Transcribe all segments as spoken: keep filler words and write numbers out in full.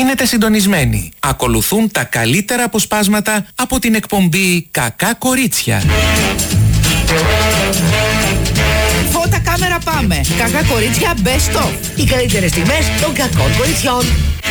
Μείνετε συντονισμένοι. Ακολουθούν τα καλύτερα αποσπάσματα από την εκπομπή «Κακά Κορίτσια». Φώτα, κάμερα, πάμε. Κακά Κορίτσια, best of. Οι καλύτερες στιγμές των κακών κοριτσιών.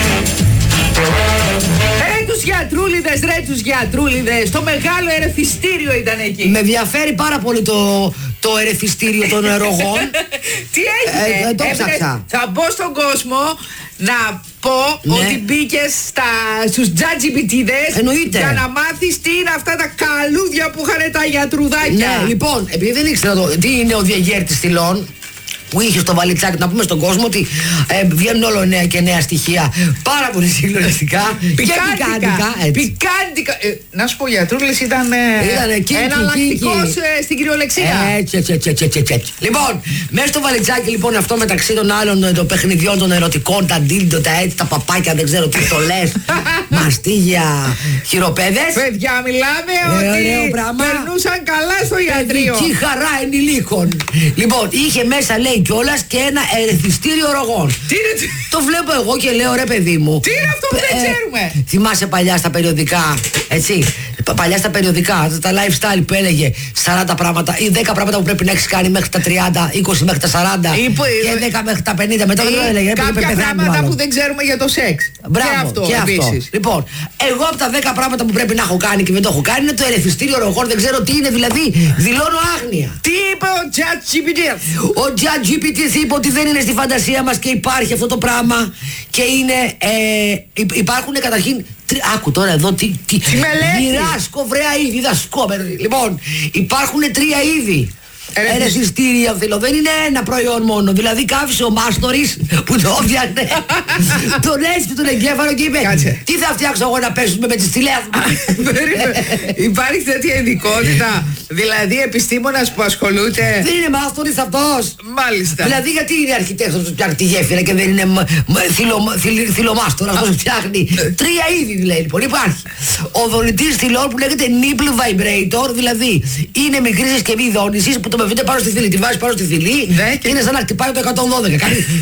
Ρε τους γιατρούλιδες, ρε τους γιατρούλιδες. Το μεγάλο ερεθιστήριο ήταν εκεί. Με ενδιαφέρει πάρα πολύ το, το ερεθιστήριο των ρογών. Τι έγινε? Ε, το ψάξα. Θα μπω στον κόσμο να πω, ναι, ότι μπήκες στους τζατζιπιτίδες για να μάθεις τι είναι αυτά τα καλούδια που είχαν τα γιατρουδάκια. Ναι, λοιπόν, επειδή δεν ήξερα το, τι είναι ο διαγέρτης θυλών που είχε στο βαλιτσάκι, να πούμε στον κόσμο ότι ε, βγαίνουν όλο νέα και νέα στοιχεία πάρα πολύ συγκλονιστικά και πικάντικα. Πικάντικα. Ε, να σου πω, γιατρούλης ήταν ε, εναλλακτικός ε, στην κυριολεξία. Έτσι, έτσι, έτσι, έτσι, έτσι, έτσι. Λοιπόν, μέσα στο βαλιτσάκι λοιπόν αυτό μεταξύ των άλλων των παιχνιδιών των ερωτικών, τα ντίλντο, τα έτσι, τα παπάκια, δεν ξέρω τι το λες, μαστίγια, χειροπέδες. Παιδιά, μιλάμε ε, ότι περνούσαν καλά στο ιατρείο. Παιδική χαρά ενηλίκων. Λοιπόν, είχε μέσα, λέει, κιόλας και ένα ερεθιστήριο ρογών. Τι είναι? Το βλέπω εγώ και λέω, ρε παιδί μου. Τι είναι αυτό που δεν ξέρουμε? Ε, θυμάσαι παλιά στα περιοδικά, έτσι, παλιά στα περιοδικά, τα lifestyle που έλεγε σαράντα πράγματα ή δέκα πράγματα που πρέπει να έχεις κάνει μέχρι τα τριάντα, είκοσι μέχρι τα σαράντα ή, και δέκα μέχρι τα πενήντα. Μετά δεν έλεγε. Κάποια πράγματα που δεν ξέρουμε για το σεξ. Μπράβο, και αυτό, και αυτό. Λοιπόν, εγώ από τα δέκα πράγματα που πρέπει να έχω κάνει και δεν το έχω κάνει είναι το ερεθιστήριο ρογών. Δεν ξέρω τι είναι, δηλαδή δηλώνω άγνοια. Τι είπε ο ChatGPT? Ο ChatGPT είπε ότι δεν είναι στη φαντασία μας και υπάρχει αυτό το πράγμα και είναι, ε, υπάρχουν καταρχήν, τρι, άκου τώρα εδώ τι, τι, τι μελέτη. Γυράσκω βρέα είδη, δασκόμενο. Λοιπόν, υπάρχουν τρία είδη ερεθιστήρια, θέλω. Δεν είναι ένα προϊόν μόνο. Δηλαδή κάφησε ο μάστορης που το έφτιαχνε τον έσπι τον εγκέφαλο και είπε, κάτσε, τι θα φτιάξω εγώ να πέσουμε με τις τηλέφωνες. Υπάρχει τέτοια ειδικότητα? Δηλαδή επιστήμονας που ασχολούνται. Δεν είναι μάστορης αυτός? Μάλιστα. Δηλαδή γιατί είναι αρχιτέκτονας που φτιάχνει τη γέφυρα και δεν είναι θυλομάστορας αυτός που φτιάχνει? Τρία είδη δηλαδή λοιπόν υπάρχει. Ο δονητής θυλών που λέγεται nipple vibrator, δηλαδή είναι μικρή συσκευή δόνησης που το μεβείτε πάνω στη θηλή, τη βάζεις πάνω στη θηλή και είναι σαν να χτυπάει το εκατόν δώδεκα.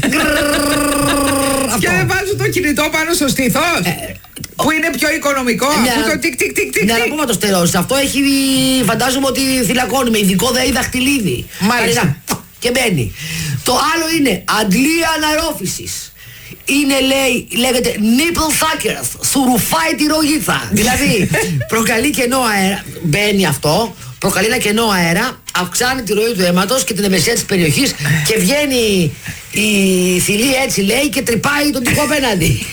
Και δεν βάζουν το κινητό πάνω στο στήθος? Που είναι πιο οικονομικό, αφού το τικ τικ τικ τικ. Ναι, να πούμε το στερεώσει. Αυτό έχει, φαντάζομαι ότι θυλακώνει με ειδικό ΔΕΗ δαχτυλίδι. Μάλιστα. Και μπαίνει. Το άλλο είναι αντλία αναρρόφησης. Είναι, λέει, λέγεται nipple suckers. Σου ρουφάει τη ρογίθα. Δηλαδή προκαλεί κενό αέρα. Μπαίνει αυτό, προκαλεί ένα κενό αέρα, αυξάνει τη ροή του αίματος και την ευαισθησία της περιοχής και βγαίνει η θηλή, έτσι λέει, και τρυπάει τον τοίχο απέναντι.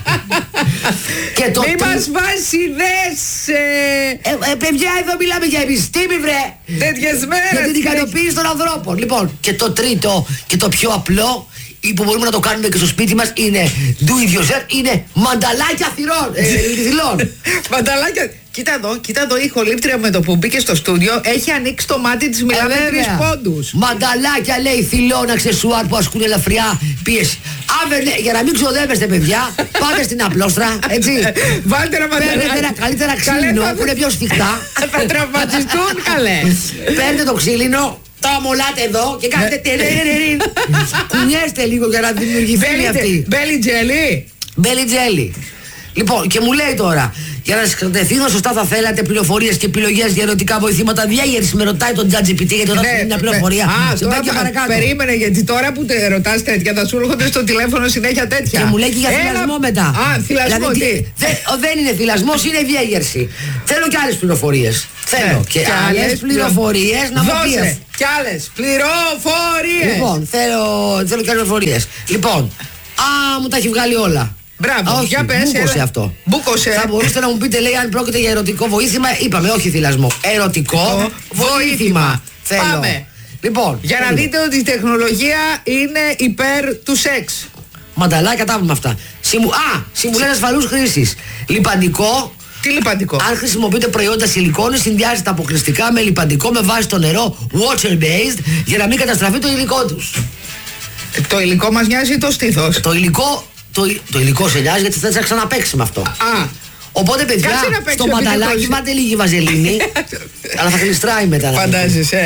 Μη μας βάζει ιδέες. Ε, παιδιά, εδώ μιλάμε για επιστήμη, βρε. Τέτοιες μέρες. Για την ικανοποίηση των ανθρώπων. Λοιπόν, και το τρίτο και το πιο απλό που μπορούμε να το κάνουμε και στο σπίτι μας είναι do it yourself, είναι μανταλάκια θυρών, ε, θυλών. Μανταλάκια. Κοίτα εδώ, κοίτα εδώ, η ηχολήπτρια με το που μπήκε στο στούντιο έχει ανοίξει το μάτι της, μιλάμε ε, τρεις πόντους. Μανταλάκια, λέει, θυλών αξεσουάρ που ασκούν ελαφριά πίεση. Άβε, ναι, για να μην ξοδεύεστε, παιδιά, πάτε στην απλόστρα, έτσι. Βάλτε ένα μανταλάκι. Παίρνετε ένα καλύτερα ξύλινο που είναι πιο σφιχτά. Θα τραυματιστούν, καλέ. Παίρνετε το ξύλινο, το αμολάτε εδώ και κάνετε τερερερεριν. Κουνιέστε λίγο για να δημιουργηθεί αυτή. Μπέλι τζέλι. Μπέλι τζέλι. Λοιπόν, και μου λέει τώρα, για να σκρατευθύνω σωστά θα θέλατε πληροφορίες και επιλογές για ερωτικά βοηθήματα διάγερση. Με ρωτάει τον ChatGPT γιατί όταν είναι μια πληροφορία. Α, τώρα περίμενε, γιατί τώρα που te ρωτάς τέτοια θα σου έρχονται στο τηλέφωνο συνέχεια τέτοια. Και μου λέει και για θυλασμό μετά. Α, θυλασμό, τι. Δεν είναι θυλασμός, είναι διάγερση. Θέλω και άλλες πληροφορίες. Θέλω και άλλες πληροφορίες να μου πεις. Και άλλες πληροφορίες. Λοιπόν, θέλω και άλλες πληροφορίες. Λοιπόν, α, μου τα έχει βγάλει όλα. Μπράβο, όχι, για πες. Μπούκωσε αυτό. Μπούκωσε. Θα μπορούσατε να μου πείτε, λέει, αν πρόκειται για ερωτικό βοήθημα. Είπαμε, όχι θυλασμό. Ερωτικό βοήθημα. Θέλω. Πάμε. Λοιπόν, για να δείτε ότι η τεχνολογία είναι υπέρ του σεξ. Μανταλάκια, τα πούμε αυτά. Συμμου... Α, συμβουλές ασφαλούς χρήσης. Λιπαντικό. Τι λιπαντικό? Αν χρησιμοποιείτε προϊόντα σιλικόνης, συνδυάζεται αποκλειστικά με λιπαντικό με βάση το νερό water based για να μην καταστραφεί το υλικό τους. Το υλικό μας νοιάζει το στήθος. Το υλικό. Το, το υλικό σε νοιάζει γιατί θα ξαναπαίξει με αυτό. Α. Οπότε, παιδιά, στο μανταλάκι μάτε λίγη βαζελίνη. Αλλά θα γλιστράει μετά. Φαντάζεσαι.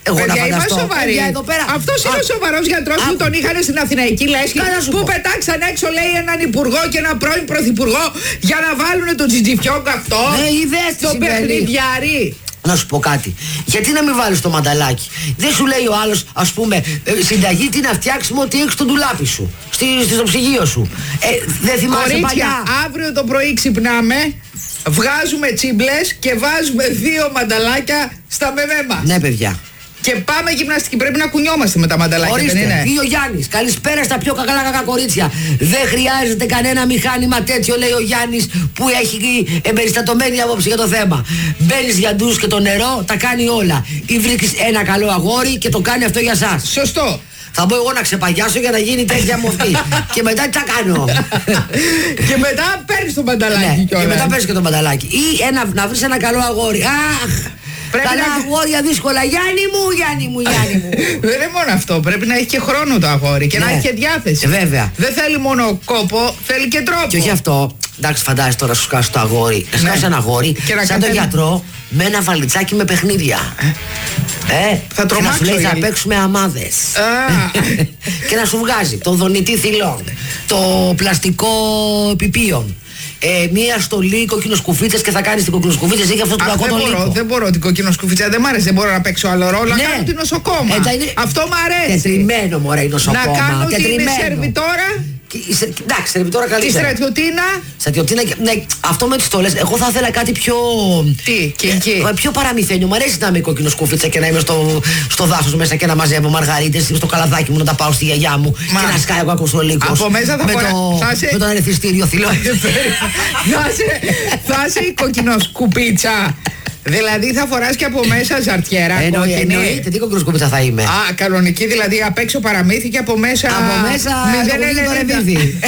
Εγώ παιδιά, να φανταστώ. είμαστε σοβαροί. Αυτός είναι ο σοβαρός γιατρός που τον είχαν στην Αθηναϊκή λέσχη, που πετάξαν έξω, λέει, έναν υπουργό και έναν πρώην πρωθυπουργό για να βάλουν τον Τζιτζιφιόγκ αυτό. Ναι, είδες τι τον συμβαίνει. παιχνιδιάρη. Να σου πω κάτι. Γιατί να μην βάλεις το μανταλάκι? Δεν σου λέει ο άλλος, ας πούμε, ε, συνταγή τι να φτιάξουμε ότι έχεις το ντουλάπι σου, στη, στο ψυγείο σου. Ε, δεν θυμάσαι Κορίτσια, παλιά? αύριο το πρωί ξυπνάμε, βγάζουμε τσίμπλες και βάζουμε δύο μανταλάκια στα μεμέ μας. Ναι, παιδιά. Και πάμε γυμναστική. Πρέπει να κουνιόμαστε με τα μανταλάκια. Ορίστε, δεν είναι? ή ο Γιάννης. Καλησπέρα στα πιο κακά κακά κορίτσια. Δεν χρειάζεται κανένα μηχάνημα τέτοιο, λέει ο Γιάννης, που έχει εμπεριστατωμένη άποψη για το θέμα. Μπαίνεις για ντους και το νερό, τα κάνει όλα. Ή βρίσκεις ένα καλό αγόρι και το κάνει αυτό για σας. Σωστό. Θα μπω εγώ να ξεπαγιάσω για να γίνει τέτοια μορφή. Και μετά τι θα κάνω? Και μετά παίρνεις το μανταλάκι. Ναι, κιόλας. και μετά παίρνεις και το μανταλάκι. Ή ένα, να βρεις ένα καλό αγόρι. Αχ! Πρέπει καλά να- αγόρια δύσκολα. Γιάννη μου, Γιάννη μου, Γιάννη μου. Δεν είναι μόνο αυτό. Πρέπει να έχει και χρόνο το αγόρι και να Ναι. έχει και διάθεση. Ε, βέβαια. Δεν θέλει μόνο κόπο, θέλει και τρόπο. Και όχι αυτό. Εντάξει, φαντάζεσαι τώρα σου σκάσει το αγόρι. Να σκάσει ένα αγόρι, Και να σαν τον καθένα- γιατρό, με ένα βαλιτσάκι με παιχνίδια. Ε, Θα και να τρομάξω, σου λέει θα γιατί- παίξουμε αμάδες. Α. Και να σου βγάζει το δονητή θηλών, το πλαστικό πιπίων, ε, μία στολή κοκκινοσκουφίτσες και θα κάνεις την κοκκινοσκουφίτσες ή και αυτό το Αχ, κακό δεν το μπορώ, λύκο. δεν μπορώ την κοκκινοσκουφίτσα, δεν μ' αρέσει, δεν μπορώ να παίξω άλλο ρόλο. Ναι. Να κάνω την νοσοκόμα. Ε, τα είναι- Αυτό μ' αρέσει. Τετριμένο μωρέ η νοσοκόμα. Να κάνω την τετριμένο. σερβιτόρα, Και η σε- Εντάξει, σερβιτόρα τη καλύτερα. στρατιωτίνα. Στρατιωτίνα, και- ναι, αυτό με τις στολές. Εγώ θα ήθελα κάτι πιο. Τι, και εκεί. Ε, πιο παραμυθένιο. Μου αρέσει να είμαι κόκκινο σκούφιτσα και να είμαι στο, στο δάσος μέσα και να μαζεύω μαργαρίτες, στο καλαδάκι μου να τα πάω στη γιαγιά μου. Μα. Και να σκάει ο κακός ο λύκος. Από μέσα θα με, φορά- το, θα είσαι- με το ερεθιστήριο θηλό. θα είσαι, θα είσαι η κοκκινοσκουπίτσα. Δηλαδή θα φοράς και από μέσα ζαρτιέρα Εννοεί- κόκκινη. Εννοείται, τι κόκκινο σκούφιτσα θα είμαι. Α, κανονική δηλαδή απ' έξω παραμύθι και από μέσα. Από μέσα μηδέν το κοκκίνο ενενήντα. ρεβίδι.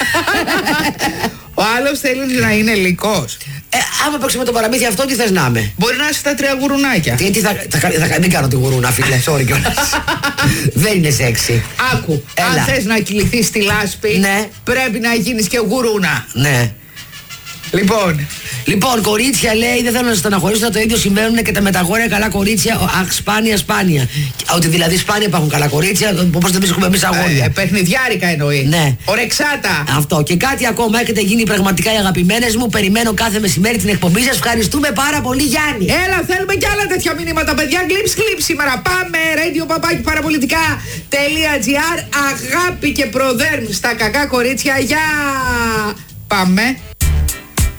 Ο άλλος θέλει να είναι λυκός. Ε, άμα παίξουμε το παραμύθι αυτό, τι θες να είμαι? Μπορεί να είσαι τα τρία γουρουνάκια. Τι, τι θα, θα, θα, θα, μην κάνω τη γουρούνα, φίλε, sorry κιόλας. Δεν είναι σεξι. Άκου, Έλα. αν θες να κυληθείς στη λάσπη, Ναι. πρέπει να γίνεις και γουρούνα. Ναι. Λοιπόν, Λοιπόν, κορίτσια λέει, δεν θέλω να σα στεναχωρήσω, το ίδιο συμβαίνουν και τα μεταγόρια καλά κορίτσια. Αχ, σπάνια, σπάνια. Ότι δηλαδή σπάνια υπάρχουν καλά κορίτσια, όπως δεν βρίσκουμε εμείς αγόρια. ε, παιχνιδιάρικα εννοεί. Ναι. Ορεξάτα. Αυτό. Και κάτι ακόμα, έχετε γίνει πραγματικά οι αγαπημένες μου. Περιμένω κάθε μεσημέρι την εκπομπή σας. Ευχαριστούμε πάρα πολύ, Γιάννη. Έλα, θέλουμε κι άλλα τέτοια μηνύματα, παιδιά. Γκλιπ, γκλιπ σήμερα. Πάμε, radio παπάκι παραπολιτικά.gr. Αγάπη και προδέρμ στα κακά κορίτσια. Γεια! Πάμε.